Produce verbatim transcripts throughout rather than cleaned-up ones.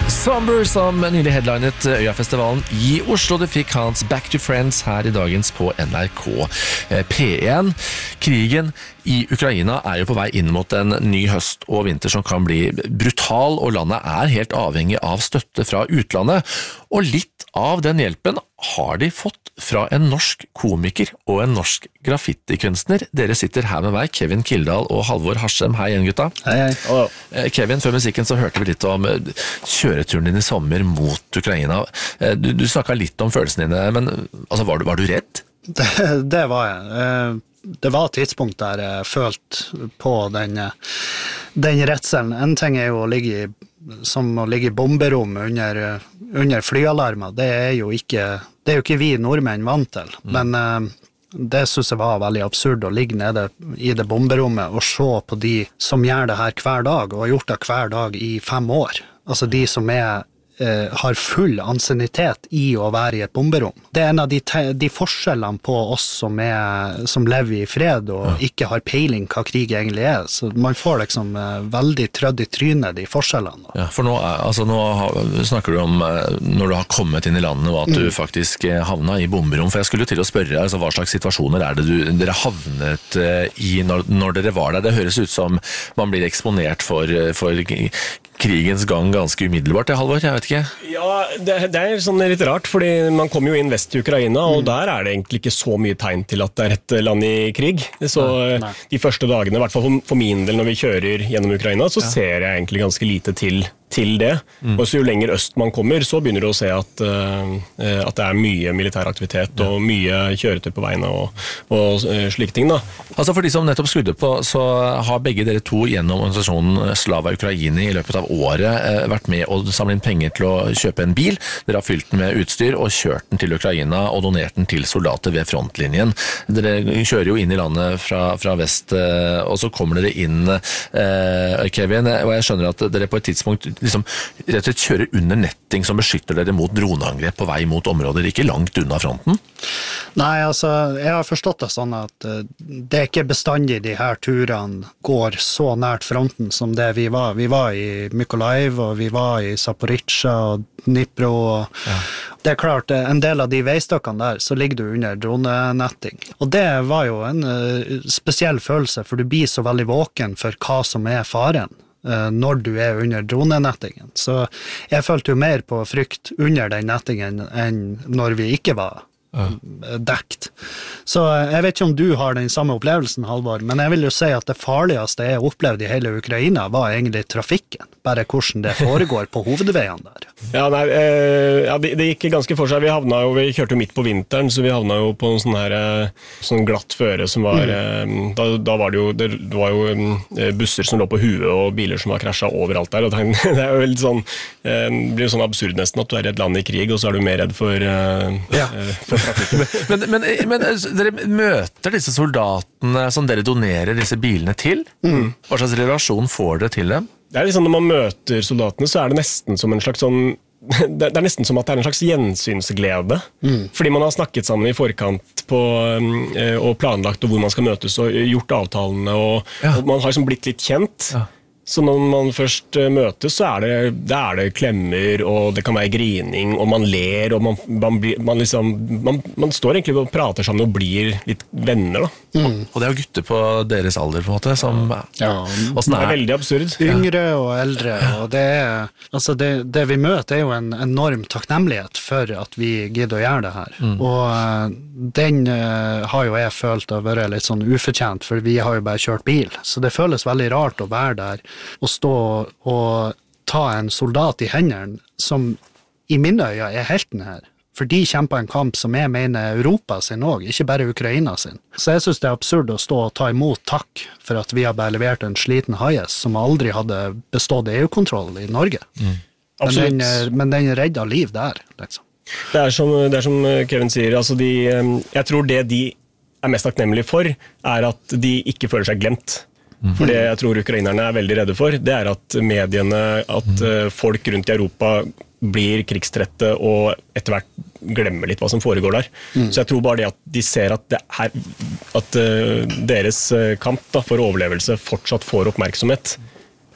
Somber som nylig headlinet Øyafestivalen i Oslo. Det fikk hans Back to Friends her i dagens på N R K P en. Krigen i Ukraina er jo på vei inn mot en ny høst og vinter som kan bli brutal, og landet er helt avhengig av støtte fra utlandet. Og litt av den hjelpen har de fått fra en norsk komiker og en norsk graffitikunstner. Dere sitter her med meg, Kevin Kildahl og Halvor Harsem. Hei igjen, gutta. Hei, hei. Kevin, før musikken så hørte vi litt om kjøreturen din i sommer mot Ukraina. Du, du snakket litt om følelsene dine, men altså, var, du, var du redd? Det, det var jeg. Det var et tidspunkt der jeg følte på den, den redselen. En ting er jo å ligge i, som å ligge i bomberom under, under flyalarmer. Det er jo ikke, det er jo ikke vi nordmenn vant til. Mm. Men det synes jeg var veldig absurd å ligge nede i det bomberommet og se på de som gjør det her hver dag, og har gjort det hver dag i fem år. Altså de som er Uh, har full ansiennitet i å være i et bomberom. Det er en av de, te- de forskjellene på oss som, er, som lever i fred og ja. Ikke har peiling hva krig egentlig er. Så man får liksom uh, veldig trødd i trynet de forskjellene. Ja, for nå, altså, nå har, snakker du om uh, når du har kommet inn i landet og at mm. du faktisk uh, havna i bomberom. For jeg skulle til å spørre, altså, hva slags situasjoner er det du, dere havnet uh, i når, når dere var der? Det høres ut som man blir eksponert for, uh, for krigens gang ganske umiddelbart, det Halvor, jeg vet ikke. Ja, det, det er sånn litt rart, fordi man kommer jo inn vest til Ukraina, og mm. der er det egentlig ikke så mye tegn til at det er et land i krig. Så nei, nei. De første dagene, i hvert fall for min del når vi kjører gjennom Ukraina, så ja. Ser jeg egentlig ganske lite til til det. Mm. Og så jo lenger øst man kommer, så begynner du å se at, uh, at det er mye militær aktivitet ja. Og mye kjøretøy på veiene og, og uh, slike ting da. Altså for de som nettopp skrudde på, så har begge dere to gjennom organisasjonen Slava Ukraini i løpet av året uh, vært med å samle inn penger til å kjøpe en bil. Dere har fylt den med utstyr og kjørt den til Ukraina og donert den til soldater ved frontlinjen. Dere kjører jo inn i landet fra, fra vest, uh, og så kommer dere inn, uh, Kevin, og jeg skjønner at dere på et tidspunkt liksom rett og slett kjører under netting som beskytter dere mot droneangrep på vei mot områder ikke langt unna fronten? Nei, altså, jeg har forstått det sånn at uh, det er ikke bestandig de her turene går så nært fronten som det vi var. Vi var i Mykolaiv, og vi var i Zaporizjzja og Dnipro, og ja. Det er klart, en del av de veistokkene der, så ligger du under dronenetting. Og det var jo en uh, spesiell følelse, for du blir så veldig våken for hva som er faren når du er under dronenettingen. Så jeg følte jo mer på frykt under den nettingen enn når vi ikke var ja. Dekt. Så jeg vet ikke om du har den samme opplevelsen, Halvor, men jeg vil jo si at det farligste jeg opplevde i hele Ukraina var egentlig trafikken, bare hvordan det foregår på hovedveiene der. Ja, nei, eh, ja det, det gikk ganske for seg. Vi havna jo, vi kjørte jo midt på vinteren, så vi havna jo på en sånn her sånn glatt føre som var, mm. eh, da, da var det jo, det, det var jo eh, busser som lå på huet og biler som var krasjet overalt der, og det, det er jo veldig sånn, eh, det blir jo sånn absurd nesten at du er i et land i krig, og så er du mer redd for, eh, ja. for men, men, men dere møter disse soldatene som dere donerer disse bilene til? Mm. Hva slags relasjon får dere til dem? Det er liksom når man møter soldatene, så er det nesten som en slags sånn det er nesten som at det er en slags gjensynsglede. Mm. Fordi man har snakket sammen i forkant på, og planlagt og hvor man skal møtes og gjort avtalene, og, ja. Og man har liksom blitt litt kjent. Ja. Så når man først møtes, så er det, det er det klemmer, og det kan være grining, og man ler, og man, man, blir, man, liksom, man, man står egentlig og prater sammen og blir litt venner. Da. Mm. Og det er jo gutter på deres alder, på en måte, som ja. Det er, er veldig absurd. Yngre og eldre, og det, er, altså det, det vi møter er jo en enorm takknemlighet for at vi gidder å gjøre det her. Mm. Og den uh, har jo jeg følt å være litt sånn ufortjent, for vi har jo bare kjørt bil, så det føles veldig rart å være der å stå og ta en soldat i hendene som i mine øyne er helten her. For de kjemper en kamp som jeg mener Europa sin også, ikke bare Ukraina sin. Så jeg synes det er absurd å stå og ta imot takk for at vi har bare levert en sliten Hiace som aldri hadde bestått E U-kontroll i Norge. Mm. Men, den, men den redda liv der, liksom. Det er som, det er som Kevin sier, altså de, jeg tror det de er mest takknemlige for, er at de ikke føler seg glemt. For det jeg tror ukrainerne er veldig redde for, det er at mediene, at folk rundt i Europa blir krigstrette og etter hvert glemmer litt hva som foregår der. Mm. Så jeg tror bare det at de ser at, det her, at uh, deres kamp da, for overlevelse fortsatt får oppmerksomhet,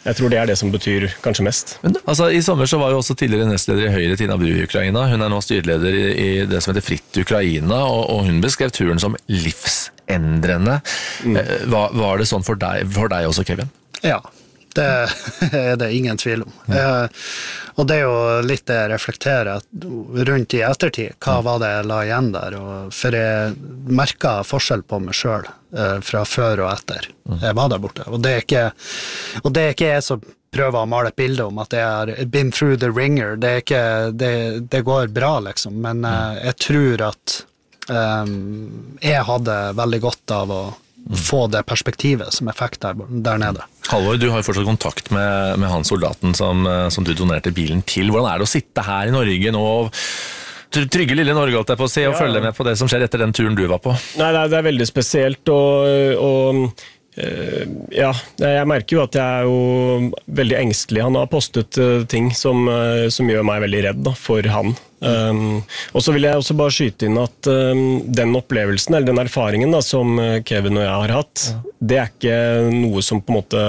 Jeg tror det er det som betyr kanskje mest. Men, altså, I sommer så var jo også tidligere nestleder i Høyre Tina Bru i Ukraina. Hun er nå styreleder i, i det som heter Fritt Ukraina, og, og hun beskrev turen som livsendrende. Mm. Var, var det sånn for deg, for deg også, Kevin? Ja, det er det ingen tvil om. Mm. Eh, og det er jo litt det jeg reflekterer rundt i ettertid. Hva var det jeg la igjen der? Og for jeg merket forskjell på meg selv eh, fra før og etter. Jeg var der borte. Og det er ikke, og det er ikke jeg som prøver å male et bilde om at jeg har been through the ringer. Det, er ikke, det, det går bra, liksom. Men eh, jeg tror at eh, jeg hadde veldig godt av å få det perspektivet som jeg fikk der, der nede. Halvor, du har jo fortsatt kontakt med, med han soldaten som, som du donerte bilen til. Hvordan er det å sitte her i Norge nå og trygge lille Norge holdt jeg på å se, og ja. Følge med på det som skjer etter den turen du var på? Nei, det er, det er veldig spesielt, og, og uh, ja, jeg merker jo at jeg er jo veldig engstelig. Han har postet uh, ting som, uh, som gjør meg veldig redd da, for han. Um, og så vil jeg også bare skyte inn at um, den opplevelsen, eller den erfaringen da, som Kevin og jeg har hatt, ja. Det er ikke noe som på en måte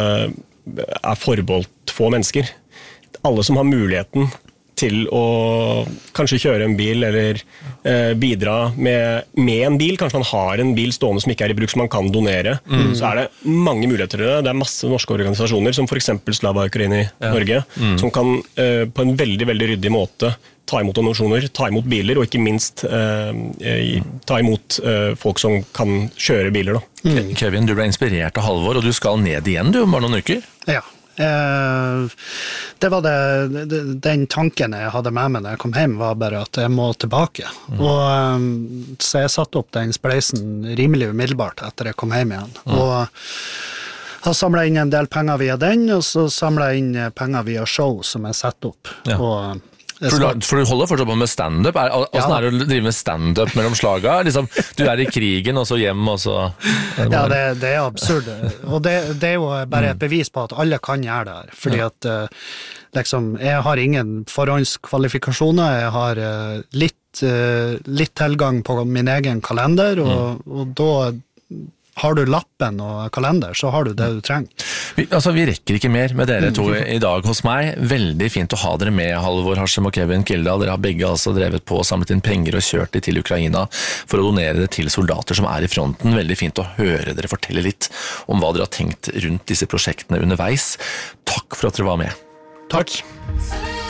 er forbeholdt få mennesker. Alle som har muligheten til å kanskje kjøre en bil eller eh, bidra med, med en bil. Kanskje man har en bil stående som ikke er i bruk, som man kan donere. Mm. Så er det mange muligheter til det. Det er masse norske organisasjoner, som for eksempel Slava Ukraini ja. Norge, mm. som kan eh, på en veldig, veldig ryddig måte ta imot donasjoner, ta imot biler, og ikke minst eh, ta imot eh, folk som kan kjøre biler. Da. Mm. Kevin, du ble inspirert av Halvor, og du skal ned igjen, du, om bare noen uker? Ja. Eh, det var det, den tanken jeg hadde med meg når jeg kom hjem, var bare at jeg må tilbake. Mm. Og, um, så jeg satte opp den spleisen rimelig umiddelbart etter jeg kom hjem igjen. Mm. Og jeg samlet inn en del penger via den, og så samlet jeg inn penger via show som jeg setter opp. Ja. Og For du, for du holder fortsatt på med stand-up? Hvordan ja. Er det å drive med stand-up mellom slaga? Liksom, du er i krigen, og så hjem, og så... Ja, det, det er absurd. Og det, det er jo bare et bevis på at alle kan gjøre det her. Fordi at liksom, jeg har ingen forhåndskvalifikasjoner, jeg har litt, litt tilgang på min egen kalender, og, og da... Har du lappen og kalender, så har du det du trenger. Vi, altså, vi rekker ikke mer med dere to i dag hos meg. Veldig fint å ha dere med, Halvor Harsem og Kevin Kildahl. Dere har begge altså drevet på og samlet inn penger og kjørt de til Ukraina for å donere det til soldater som er i fronten. Veldig fint å høre dere fortelle litt om hva dere har tenkt rundt disse prosjektene underveis. Takk for at dere var med. Takk.